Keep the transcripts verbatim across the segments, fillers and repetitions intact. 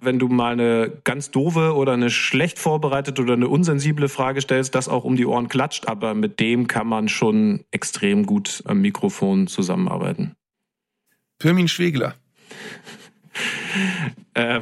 wenn du mal eine ganz doofe oder eine schlecht vorbereitete oder eine unsensible Frage stellst, das auch um die Ohren klatscht. Aber mit dem kann man schon extrem gut am Mikrofon zusammenarbeiten. Firmin Schwegler. ähm,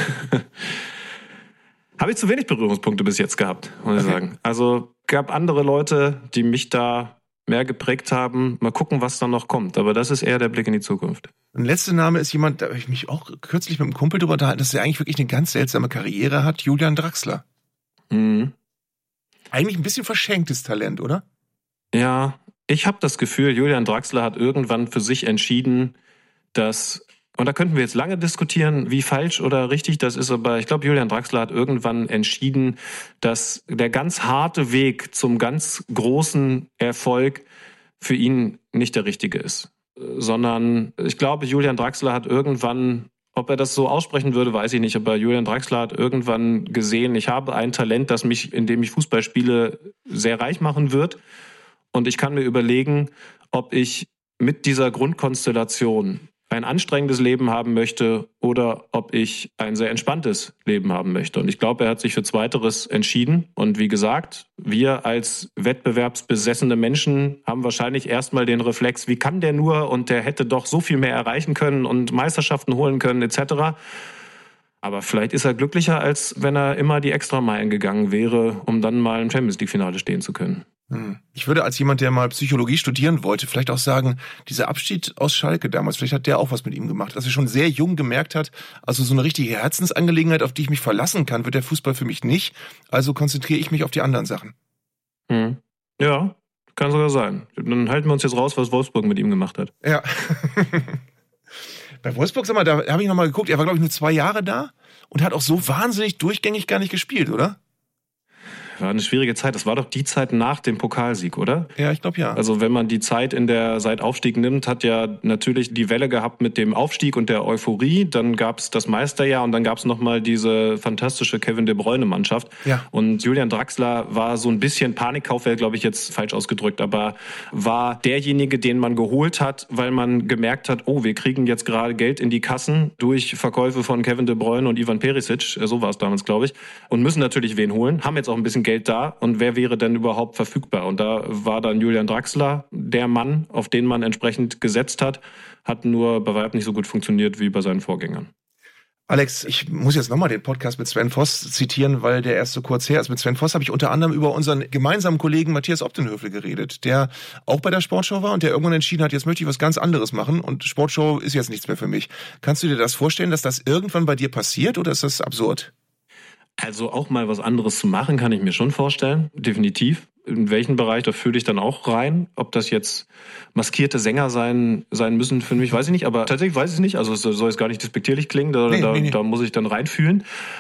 Habe ich zu wenig Berührungspunkte bis jetzt gehabt, muss ich okay. sagen. Also gab andere Leute, die mich da mehr geprägt haben. Mal gucken, was dann noch kommt. Aber das ist eher der Blick in die Zukunft. Ein letzter Name ist jemand, da habe ich mich auch kürzlich mit einem Kumpel drüber unterhalten, dass er eigentlich wirklich eine ganz seltsame Karriere hat. Julian Draxler. Mhm. Eigentlich ein bisschen verschenktes Talent, oder? Ja, ich habe das Gefühl, Julian Draxler hat irgendwann für sich entschieden, dass, und da könnten wir jetzt lange diskutieren, wie falsch oder richtig das ist, aber ich glaube, Julian Draxler hat irgendwann entschieden, dass der ganz harte Weg zum ganz großen Erfolg für ihn nicht der richtige ist. Sondern ich glaube, Julian Draxler hat irgendwann, ob er das so aussprechen würde, weiß ich nicht, aber Julian Draxler hat irgendwann gesehen, ich habe ein Talent, das mich, indem ich Fußball spiele, sehr reich machen wird. Und ich kann mir überlegen, ob ich mit dieser Grundkonstellation ein anstrengendes Leben haben möchte oder ob ich ein sehr entspanntes Leben haben möchte. Und ich glaube, er hat sich für Zweiteres entschieden. Und wie gesagt, wir als wettbewerbsbesessene Menschen haben wahrscheinlich erstmal den Reflex, wie kann der nur und der hätte doch so viel mehr erreichen können und Meisterschaften holen können et cetera. Aber vielleicht ist er glücklicher, als wenn er immer die Extrameilen gegangen wäre, um dann mal im Champions-League-Finale stehen zu können. Ich würde als jemand, der mal Psychologie studieren wollte, vielleicht auch sagen, dieser Abschied aus Schalke damals, vielleicht hat der auch was mit ihm gemacht, dass er schon sehr jung gemerkt hat, also so eine richtige Herzensangelegenheit, auf die ich mich verlassen kann, wird der Fußball für mich nicht, also konzentriere ich mich auf die anderen Sachen. Hm. Ja, kann sogar sein. Dann halten wir uns jetzt raus, was Wolfsburg mit ihm gemacht hat. Ja. Bei Wolfsburg, sag mal, da habe ich nochmal geguckt, er war, glaube ich, nur zwei Jahre da und hat auch so wahnsinnig durchgängig gar nicht gespielt, oder? War eine schwierige Zeit. Das war doch die Zeit nach dem Pokalsieg, oder? Ja, ich glaube ja. Also wenn man die Zeit in der seit Aufstieg nimmt, hat ja natürlich die Welle gehabt mit dem Aufstieg und der Euphorie. Dann gab es das Meisterjahr und dann gab es nochmal diese fantastische Kevin De Bruyne-Mannschaft. Ja. Und Julian Draxler war so ein bisschen Panikkauf, wäre, glaube ich, jetzt falsch ausgedrückt, aber war derjenige, den man geholt hat, weil man gemerkt hat, oh, wir kriegen jetzt gerade Geld in die Kassen durch Verkäufe von Kevin De Bruyne und Ivan Perisic. So war es damals, glaube ich. Und müssen natürlich wen holen. Haben jetzt auch ein bisschen Geld da und wer wäre denn überhaupt verfügbar? Und da war dann Julian Draxler der Mann, auf den man entsprechend gesetzt hat, hat nur bei weitem nicht so gut funktioniert wie bei seinen Vorgängern. Alex, ich muss jetzt nochmal den Podcast mit Sven Voss zitieren, weil der erst so kurz her ist. Mit Sven Voss habe ich unter anderem über unseren gemeinsamen Kollegen Matthias Optenhöfel geredet, der auch bei der Sportschau war und der irgendwann entschieden hat, jetzt möchte ich was ganz anderes machen und Sportschau ist jetzt nichts mehr für mich. Kannst du dir das vorstellen, dass das irgendwann bei dir passiert oder ist das absurd? Also auch mal was anderes zu machen, kann ich mir schon vorstellen, definitiv. In welchen Bereich, da fühle ich dann auch rein. Ob das jetzt maskierte Sänger sein sein müssen, für mich weiß ich nicht. Aber tatsächlich weiß ich es nicht. Also es soll jetzt gar nicht despektierlich klingen, da, nee, da, nee, nee. da muss ich dann reinfühlen.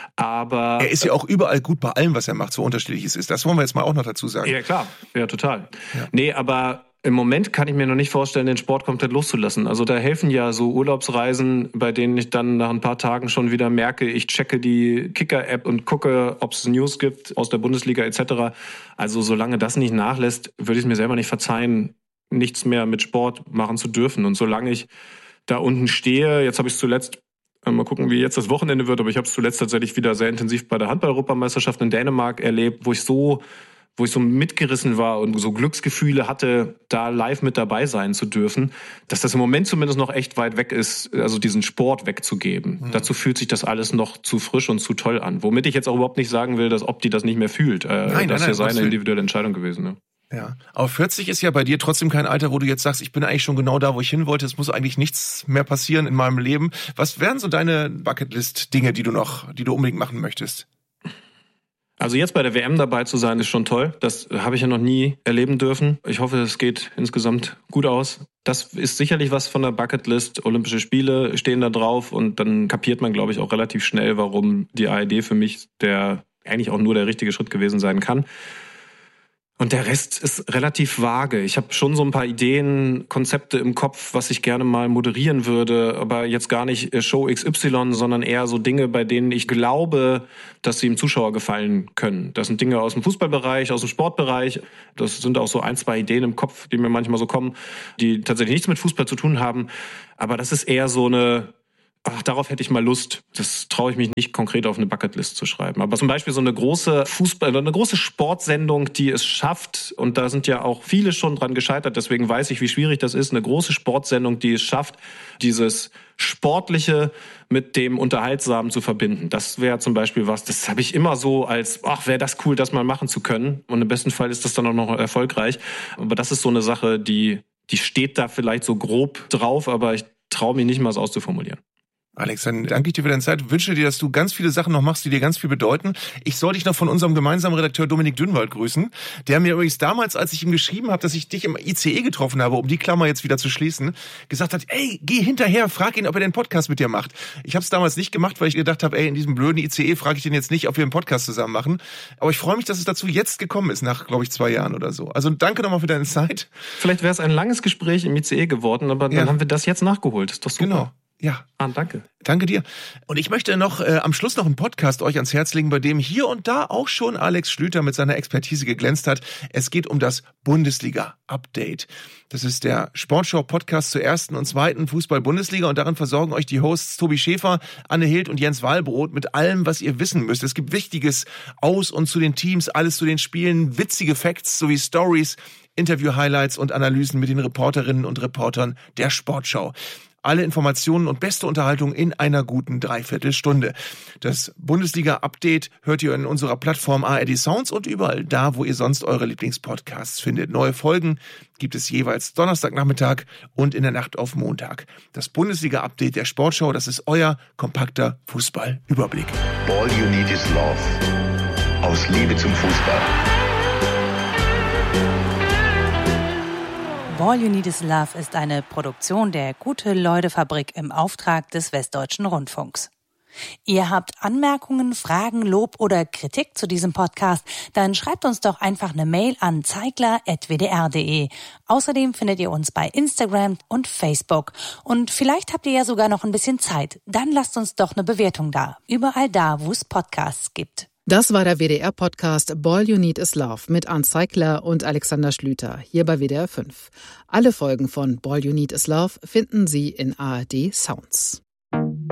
Aber er ist ja auch überall gut bei allem, was er macht, so unterschiedlich es ist. Das wollen wir jetzt mal auch noch dazu sagen. Ja, klar. Ja, total. Ja. Nee, aber im Moment kann ich mir noch nicht vorstellen, den Sport komplett loszulassen. Also da helfen ja so Urlaubsreisen, bei denen ich dann nach ein paar Tagen schon wieder merke, ich checke die Kicker-App und gucke, ob es News gibt aus der Bundesliga et cetera. Also solange das nicht nachlässt, würde ich es mir selber nicht verzeihen, nichts mehr mit Sport machen zu dürfen. Und solange ich da unten stehe, jetzt habe ich es zuletzt, mal gucken, wie jetzt das Wochenende wird, aber ich habe es zuletzt tatsächlich wieder sehr intensiv bei der Handball-Europameisterschaft in Dänemark erlebt, wo ich so wo ich so mitgerissen war und so Glücksgefühle hatte, da live mit dabei sein zu dürfen, dass das im Moment zumindest noch echt weit weg ist, also diesen Sport wegzugeben. Mhm. Dazu fühlt sich das alles noch zu frisch und zu toll an. Womit ich jetzt auch überhaupt nicht sagen will, dass Opti das nicht mehr fühlt. Äh, nein, das nein, ist ja nein, seine individuelle Entscheidung gewesen. Ne? Ja, aber vierzig ist ja bei dir trotzdem kein Alter, wo du jetzt sagst, ich bin eigentlich schon genau da, wo ich hin wollte. Es muss eigentlich nichts mehr passieren in meinem Leben. Was wären so deine Bucketlist-Dinge, die du noch, die du unbedingt machen möchtest? Also jetzt bei der W M dabei zu sein, ist schon toll. Das habe ich ja noch nie erleben dürfen. Ich hoffe, es geht insgesamt gut aus. Das ist sicherlich was von der Bucketlist. Olympische Spiele stehen da drauf und dann kapiert man, glaube ich, auch relativ schnell, warum die A R D für mich der eigentlich auch nur der richtige Schritt gewesen sein kann. Und der Rest ist relativ vage. Ich habe schon so ein paar Ideen, Konzepte im Kopf, was ich gerne mal moderieren würde, aber jetzt gar nicht Show X Y, sondern eher so Dinge, bei denen ich glaube, dass sie dem Zuschauer gefallen können. Das sind Dinge aus dem Fußballbereich, aus dem Sportbereich. Das sind auch so ein, zwei Ideen im Kopf, die mir manchmal so kommen, die tatsächlich nichts mit Fußball zu tun haben. Aber das ist eher so eine ach, darauf hätte ich mal Lust. Das traue ich mich nicht konkret auf eine Bucketlist zu schreiben. Aber zum Beispiel so eine große Fußball, eine große Sportsendung, die es schafft, und da sind ja auch viele schon dran gescheitert, deswegen weiß ich, wie schwierig das ist, eine große Sportsendung, die es schafft, dieses Sportliche mit dem Unterhaltsamen zu verbinden. Das wäre zum Beispiel was, das habe ich immer so als, ach, wäre das cool, das mal machen zu können. Und im besten Fall ist das dann auch noch erfolgreich. Aber das ist so eine Sache, die, die steht da vielleicht so grob drauf, aber ich traue mich nicht mal, es auszuformulieren. Alex, dann danke ich dir für deine Zeit. Wünsche dir, dass du ganz viele Sachen noch machst, die dir ganz viel bedeuten. Ich soll dich noch von unserem gemeinsamen Redakteur Dominik Dünnwald grüßen, der mir übrigens damals, als ich ihm geschrieben habe, dass ich dich im I C E getroffen habe, um die Klammer jetzt wieder zu schließen, gesagt hat, ey, geh hinterher, frag ihn, ob er den Podcast mit dir macht. Ich habe es damals nicht gemacht, weil ich gedacht habe, ey, in diesem blöden I C E frage ich den jetzt nicht, ob wir einen Podcast zusammen machen. Aber ich freue mich, dass es dazu jetzt gekommen ist, nach, glaube ich, zwei Jahren oder so. Also danke nochmal für deine Zeit. Vielleicht wäre es ein langes Gespräch im I C E geworden, aber dann ja. haben wir das jetzt nachgeholt. Ist doch super. Genau. Ja. Ah, danke. Danke dir. Und ich möchte noch äh, am Schluss noch einen Podcast euch ans Herz legen, bei dem hier und da auch schon Alex Schlüter mit seiner Expertise geglänzt hat. Es geht um das Bundesliga-Update. Das ist der Sportschau-Podcast zur ersten und zweiten Fußball-Bundesliga und darin versorgen euch die Hosts Tobi Schäfer, Anne Hild und Jens Wahlbrot mit allem, was ihr wissen müsst. Es gibt Wichtiges aus und zu den Teams, alles zu den Spielen, witzige Facts sowie Stories, Interview-Highlights und Analysen mit den Reporterinnen und Reportern der Sportschau. Alle Informationen und beste Unterhaltung in einer guten Dreiviertelstunde. Das Bundesliga-Update hört ihr in unserer Plattform A R D Sounds und überall da, wo ihr sonst eure Lieblingspodcasts findet. Neue Folgen gibt es jeweils Donnerstagnachmittag und in der Nacht auf Montag. Das Bundesliga-Update der Sportschau, das ist euer kompakter Fußballüberblick. All you need is love. Aus Liebe zum Fußball. All You Need Is Love ist eine Produktion der Gute-Leute-Fabrik im Auftrag des Westdeutschen Rundfunks. Ihr habt Anmerkungen, Fragen, Lob oder Kritik zu diesem Podcast, dann schreibt uns doch einfach eine Mail an zeigler at w d r punkt d e. Außerdem findet ihr uns bei Instagram und Facebook. Und vielleicht habt ihr ja sogar noch ein bisschen Zeit. Dann lasst uns doch eine Bewertung da. Überall da, wo es Podcasts gibt. Das war der W D R-Podcast All You Need Is Love mit Arndt Zeigler und Alexander Schlüter, hier bei W D R fünf. Alle Folgen von All You Need Is Love finden Sie in A R D Sounds.